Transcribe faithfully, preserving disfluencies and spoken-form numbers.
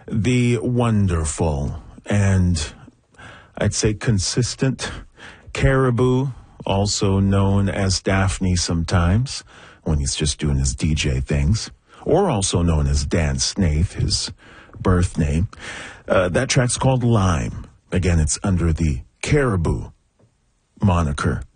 the wonderful and I'd say consistent Caribou, also known as Daphne sometimes when he's just doing his D J things, or also known as Dan Snaith, his birth name. Uh, that track's called Lime. Again, it's under the Caribou moniker.